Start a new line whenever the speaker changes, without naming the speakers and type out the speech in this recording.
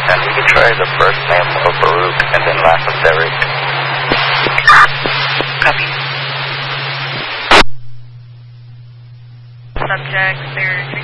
and you can try the first name of Baruch and then last of Derek.
Copy. Subject, they're